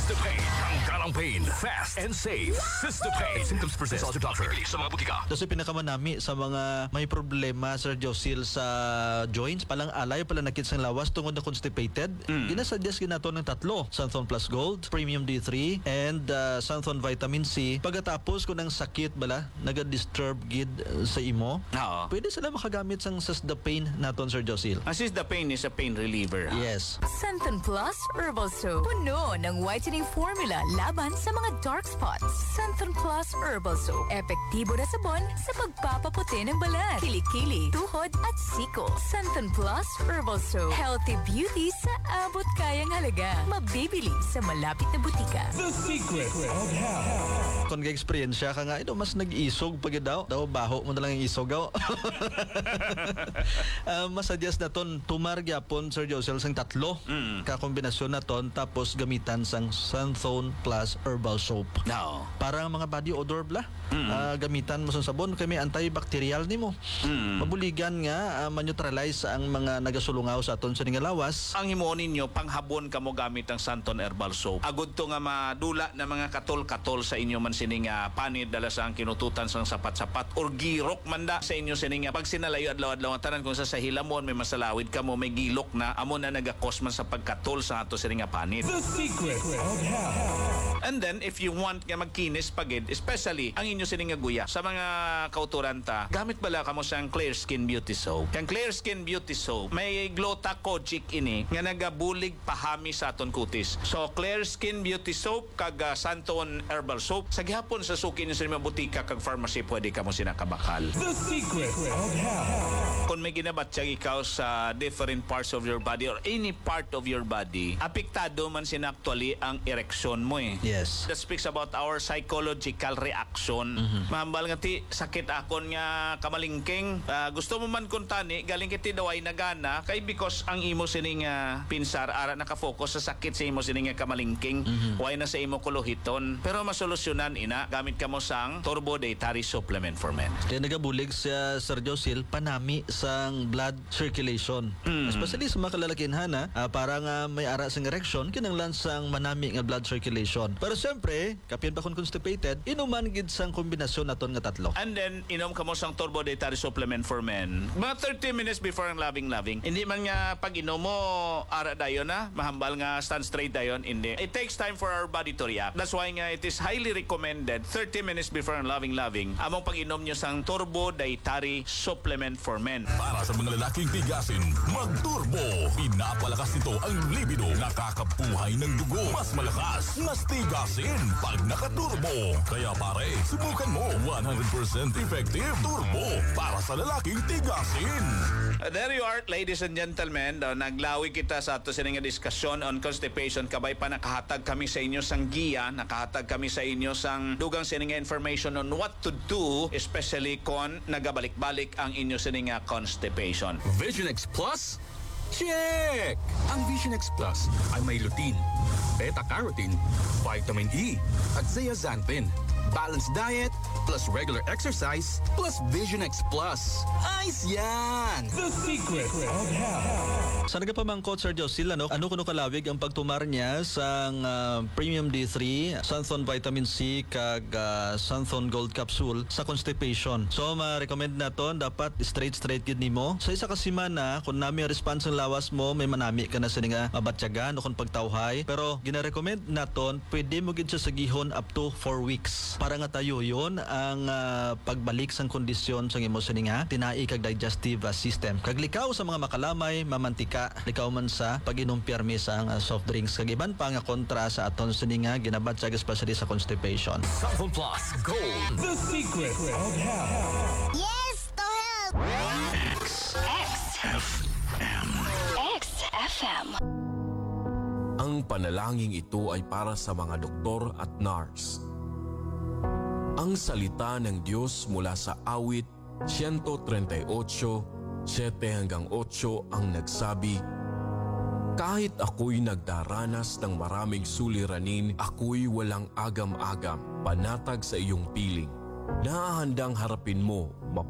Sistapain. Tanggalang pain. Fast and safe. Sistapain. Symptoms persist. Consult your doctor. Sa mga butika. Kasi pinakamanami sa mga may problema, Sir Josil, sa joints, palang alay, palang nakit sa lawas, tungod na constipated. Ginasuggest ginato ng tatlo. Santhon Plus Gold, Premium D3, and Santhon Vitamin C. Pagkatapos kung ang sakit bala, naga-disturb gid sa imo, Oo. pwede sila makagamit sang Sistapain naton, Sir Josil. Assist the pain is a pain reliever. Yes. Santhon Plus Herbal Soap. Puno ng whitening formula laban sa mga dark spots. Santhon Plus Herbal Soap. Epektibo na sabon sa pagpapaputi ng balat, kilikili, tuhod at siko. Santhon Plus Herbal Soap. Healthy beauty sa abot kayang halaga. Mabibili sa malapit na butika. Kung ga-experience ka nga, ito mas nag-isog pag daw baho mo na lang yung isog daw. Masuggest na ton tumar gyapon, Sir Josel, sang tatlo kakombinasyon na ton, tapos gamitan sang Santhon Plus Herbal Soap. No. Para ang mga body odor bla, gamitan mo sa sabon kay may antibacterial nimo. Mabuligan nga ma-neutralize ang mga nagasulungaw sa aton sa lawas. Ang himuon ninyo, panghabon ka mo gamit ang Santhon Herbal Soap. Agud to nga madula na mga katol-katol sa inyo man sining panid dala sa ang kinututan sang sapat-sapat or girok manda sa inyo sining pag sinalayo adlaw-adlaw ang tanan kung sa hilamon may masalawid ka mo, may gilok na amo na nagakos man sa pagkatol sa ato sining panid. And then if you want nga magkinis pagid, especially ang inyo sining guya sa mga kauturan ta, gamit bala kamo sang Clear Skin Beauty Soap. Kang Clear Skin Beauty Soap may glutathione ini nga nagabulig pahami sa aton kutis. So Clear Skin Beauty Soap kag Santhon Herbal Soap sa gihapon sa suki niyo sa mga butika kag pharmacy pwede kamo sinakabakal. Kung may ginabatsyag ikaw sa different parts of your body or any part of your body, apektado man sin actually ang ereksyon mo eh. Yes. That speaks about our psychological reaction. Mahambal nga ti sakit akon nga kamalingking. Gusto mo man kuntani galing kiti daway nagana kay because ang imo sining pinsar ara nakafocus sa sakit sa imo sining kamalingking. Why na sa imo kuluhiton. Pero masolusyonan ina gamit kamo sang Turbo Dietary Supplement for Men. Kaya nagabulig sa Sir Josil panami sang blood circulation. Especially sa mga kalalakihan para nga may ara sang erection kinanglan sang manami nga blood circulation. Pero siyempre, kapyan pa kung constipated, inuman gid sang kombinasyon naton nga tatlo. And then inom kamo sang Turbo Dietary Supplement for Men. Mga 30 minutes before ang loving. Hindi man nga pag inom mo ara dayon na, mahambal nga stand straight dayon, hindi. It takes time for our body to react. That's why nga it is highly recommended 30 minutes before ang loving among pag-inom nyo sang Turbo Dietary Supplement for Men. Para sa mga lalaking tigasin, mag-turbo. Pinapalakas nito ang libido. Nakakabuhay ng dugo. Mas malakas, mas tigasin pag nakaturbo. Kaya pare, subukan mo. 100% effective turbo para sa lalaking tigasin. There you are, ladies and gentlemen. Naglawi kita sa ato sining diskusyon on constipation. Kabay pa nakahatag kami sa inyo sang giya, nakahatag kami sa inyo sang dugang sining information on what to do, especially kung nagabalik-balik ang inyo sining constipation. Vision X Plus? Check! Ang Vision X Plus ay may lutein, beta-carotene, vitamin E, at zeaxanthin. Balanced diet, plus regular exercise, plus Vision X Plus. Ayos yan! Sa nagapamangkot, Sir Josil, ano kuno kalawig ang pagtumar niya sa Premium D3, Santhon Vitamin C, kag Santhon Gold Capsule sa constipation. So, ma-recommend na to, dapat straight gid nimo. Sa isa kasi kung nami ang response ng lawas mo, may manami ka na sa nga mabatyagan o kung pagtawhay. Pero, gina-recommend na to, pwede mo gid sa sagihon up to 4 weeks. Para nga tayo yon ang pagbalik sang kondisyon sa imo sininga tinai kag digestive system. Kag likaw sa mga makalamay, mamantika, likaw man sa pag-inom pirmi sa soft drinks kag iban pa nga kontra sa aton sininga ginabatsag especially sa constipation. Santhon Plus Gold. Yes, to help! XFM. Ang panalangin ito ay para sa mga doktor at nurse. Ang salita ng Diyos mula sa awit 138, 7-8 ang nagsabi, kahit ako'y nagdaranas ng maraming suliranin, ako'y walang agam-agam, panatag sa iyong piling. Nahahandang harapin mo,